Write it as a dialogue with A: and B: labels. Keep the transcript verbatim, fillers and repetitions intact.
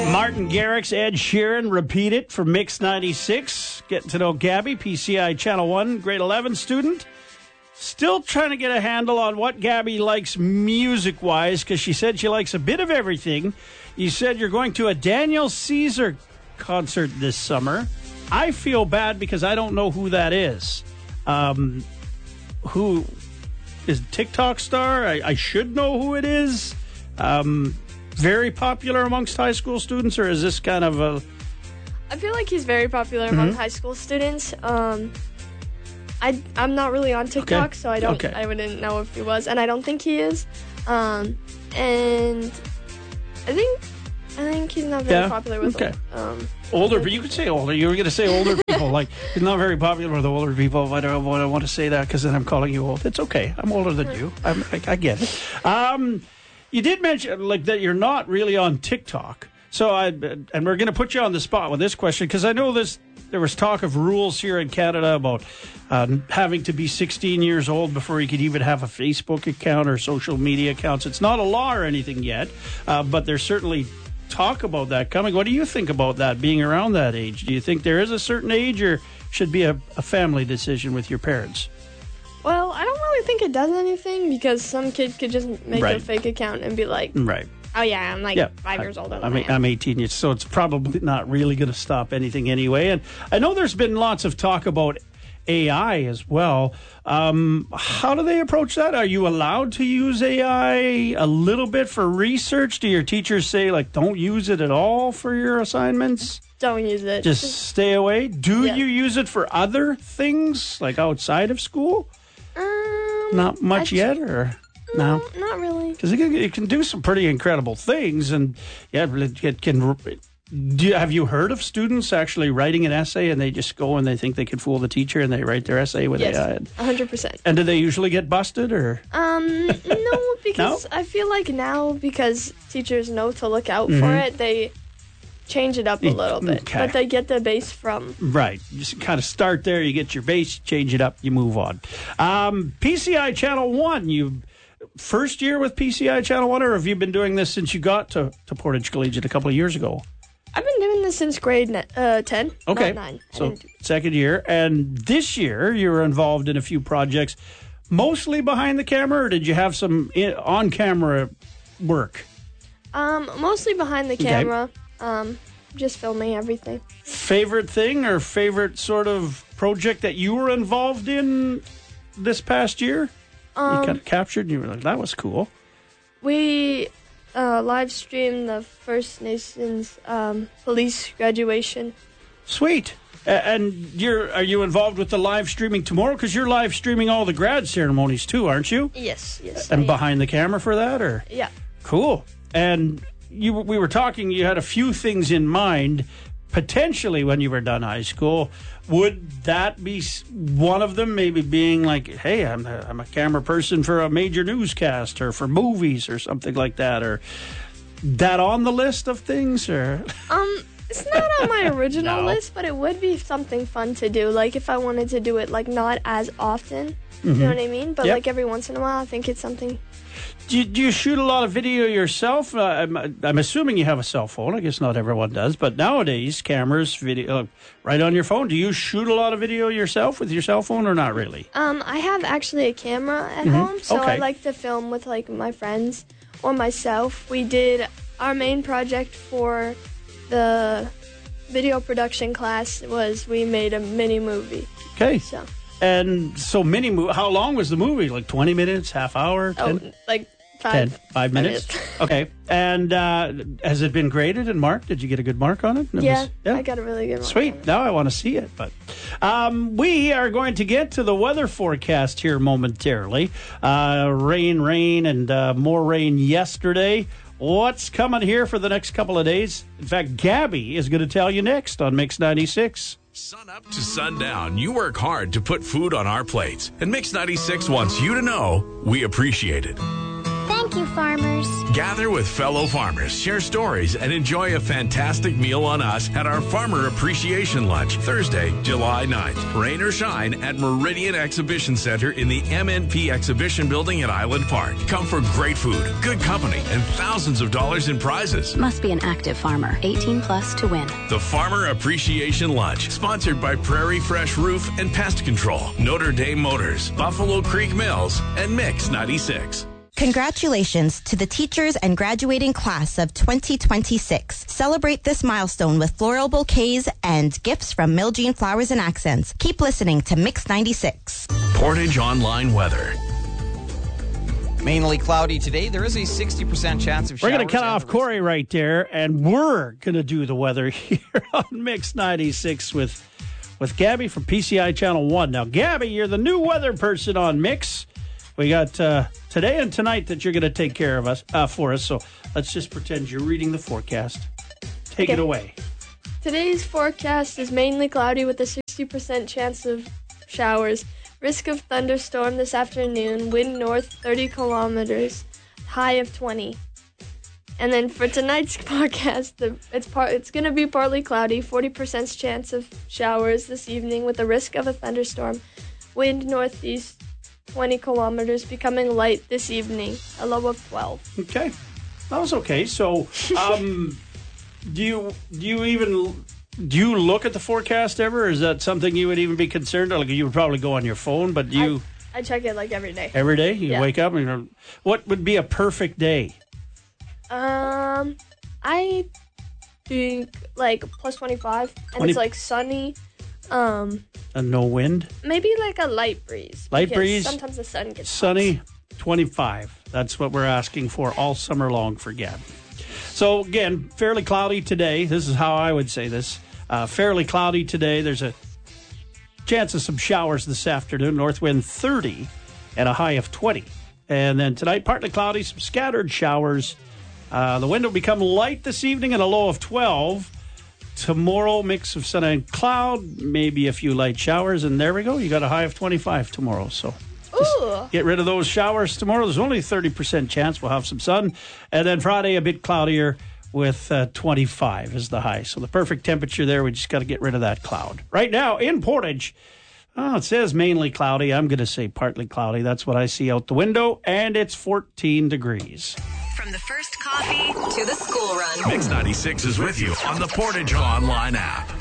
A: Martin Garrix, Ed Sheeran, Repeat It from Mix ninety-six. Getting to know Gabby, P C I Channel one, grade eleven student. Still trying to get a handle on what Gabby likes music-wise, because she said she likes a bit of everything. You said you're going to a Daniel Caesar concert this summer. I feel bad because I don't know who that is. Um, who is TikTok star? I, I should know who it is. Um, very popular amongst high school students, or is this kind of a...
B: I feel like he's very popular among mm-hmm. high school students. Um, I, I'm not really on TikTok,
A: okay.
B: so I don't.
A: Okay.
B: I wouldn't know if he was, and I don't think he is. Um, and I think I think he's not very
A: yeah?
B: popular with
A: okay.
B: um,
A: older. But you could say older. You were going to say older people. Like he's not very popular with older people. I don't, I don't want to say that because then I'm calling you old. It's okay. I'm older than you. I'm, I, I get it. Um, you did mention like that you're not really on TikTok. So I and we're going to put you on the spot with this question because I know this. There was talk of rules here in Canada about um, having to be sixteen years old before you could even have a Facebook account or social media accounts. It's not a law or anything yet, uh, but there's certainly talk about that coming. What do you think about that, being around that age? Do you think there is a certain age or should be a, a family decision with your parents?
B: Well, I don't really think it does anything because some kid could just make
A: right.
B: a fake account and be like...
A: Right.
B: Oh, yeah, I'm like
A: yeah,
B: five years older than
A: I mean,
B: I am.
A: I'm eighteen years, so it's probably not really going to stop anything anyway. And I know there's been lots of talk about A I as well. Um, how do they approach that? Are you allowed to use A I a little bit for research? Do your teachers say, like, don't use it at all for your assignments?
B: Don't use it.
A: Just, Just stay away? Do
B: yeah.
A: you use it for other things, like outside of school?
B: Um,
A: not much
B: actually,
A: yet, or...
B: No,
A: no,
B: not really.
A: Because it can, it can do some pretty incredible things, and yeah, it, it can. Do you, have you heard of students actually writing an essay and they just go and they think they can fool the teacher and they write their essay with
B: yes,
A: A I?
B: Yes, a hundred percent.
A: And do they usually get busted or?
B: Um, no, because
A: no?
B: I feel like now because teachers know to look out
A: mm-hmm.
B: for it, they change it up a little bit,
A: okay.
B: but they get the base from.
A: Right. You just kind of start there. You get your base, change it up, you move on. Um, P C I Channel One, you. First year with P C I Channel one, or have you been doing this since you got to, to Portage Collegiate a couple of years ago?
B: I've been doing this since grade uh, ten,
A: okay.
B: not nine.
A: So second year. And this year you were involved in a few projects, mostly behind the camera, or did you have some in, on-camera work?
B: Um, mostly behind the camera, okay. um, just filming everything.
A: Favorite thing or favorite sort of project that you were involved in this past year?
B: Um,
A: you kind of captured and you were like, that was cool.
B: We uh, live streamed the First Nations um, police graduation.
A: Sweet. And you're are you involved with the live streaming tomorrow? Because you're live streaming all the grad ceremonies too, aren't you?
B: Yes, yes.
A: And
B: I
A: behind
B: am.
A: the camera for that, or?
B: Yeah.
A: Cool. And you we were talking, you had a few things in mind, potentially when you were done high school. Would that be one of them, maybe being like, hey, I'm a, I'm a camera person for a major newscast or for movies or something like that? Or that on the list of things? Or
B: Um, it's not on my original
A: no.
B: list, but it would be something fun to do. Like if I wanted to do it, like not as often,
A: mm-hmm.
B: you know what I mean? But
A: yep.
B: like every once in a while, I think it's something...
A: Do you, do you shoot a lot of video yourself? Uh, I'm, I'm assuming you have a cell phone. I guess not everyone does. But nowadays, cameras, video, uh, right on your phone. Do you shoot a lot of video yourself with your cell phone or not really?
B: Um, I have actually a camera at
A: mm-hmm.
B: home, so
A: okay.
B: I like to film with like my friends or myself. We did our main project for the video production class was we made a mini movie.
A: Okay.
B: So.
A: And so mini movie, how long was the movie? Like twenty minutes, half hour? ten?
B: Oh, like five.
A: ten, five minutes?
B: minutes.
A: Okay. And uh, has it been graded and marked? Did you get a good mark on it? it
B: yeah,
A: was, yeah,
B: I got a really good mark.
A: Sweet. Now I want to see it. But um, we are going to get to the weather forecast here momentarily. Uh, rain, rain, and uh, more rain yesterday. What's coming here for the next couple of days? In fact, Gabby is going to tell you next on Mix ninety-six.
C: Sun up to sundown, you work hard to put food on our plates. And Mix ninety-six wants you to know we appreciate it.
D: Thank you, farmers.
C: Gather with fellow farmers, share stories, and enjoy a fantastic meal on us at our Farmer Appreciation Lunch, Thursday, July ninth. Rain or shine at Meridian Exhibition Center in the M N P Exhibition Building at Island Park. Come for great food, good company, and thousands of dollars in prizes.
D: Must be an active farmer. eighteen plus to win.
C: The Farmer Appreciation Lunch, sponsored by Prairie Fresh Roof and Pest Control, Notre Dame Motors, Buffalo Creek Mills, and Mix ninety-six.
E: Congratulations to the teachers and graduating class of twenty twenty-six. Celebrate this milestone with floral bouquets and gifts from Miljean Flowers and Accents. Keep listening to Mix ninety-six.
C: Portage Online Weather.
F: Mainly cloudy today. There is a sixty percent chance of showers.
A: We're going to cut off Corey right there, and we're going to do the weather here on Mix ninety-six with, with Gabby from P C I Channel one. Now, Gabby, you're the new weather person on Mix. We got uh, today and tonight that you're going to take care of us uh, for us. So let's just pretend you're reading the forecast. Take
B: Okay.
A: it away.
B: Today's forecast is mainly cloudy with a sixty percent chance of showers. Risk of thunderstorm this afternoon. Wind north thirty kilometers. High of twenty. And then for tonight's forecast, the, it's part. It's going to be partly cloudy. forty percent chance of showers this evening with a risk of a thunderstorm. Wind northeast twenty kilometers, becoming light this evening. A low of twelve.
A: Okay. That was okay. So, um, do you do you even do you look at the forecast ever? Or is that something you would even be concerned? Like you would probably go on your phone, but do you
B: I, I check it like every day.
A: every day you
B: Yeah.
A: wake up and you're, what would be a perfect day?
B: Um, I think like plus twenty-five, and
A: twenty
B: it's like sunny. Um,
A: And no wind,
B: maybe like a light breeze.
A: Light
B: because
A: breeze,
B: Sometimes the sun gets
A: sunny, twenty-five. That's what we're asking for all summer long for Gabby. So again, fairly cloudy today. This is how I would say this. Uh, fairly cloudy today. There's a chance of some showers this afternoon. North wind thirty and a high of twenty. And then tonight, partly cloudy, some scattered showers. Uh, the wind will become light this evening and a low of twelve. Tomorrow, mix of sun and cloud, maybe a few light showers. And there we go. You got a high of twenty-five tomorrow. So
B: Ooh.
A: get rid of those showers tomorrow. There's only a thirty percent chance we'll have some sun. And then Friday, a bit cloudier with uh, twenty-five is the high. So the perfect temperature there. We just got to get rid of that cloud. Right now in Portage, oh, it says mainly cloudy. I'm going to say partly cloudy. That's what I see out the window. And it's fourteen degrees.
G: From the first coffee to the school run.
C: Mix ninety-six is with you on the Portage Online app.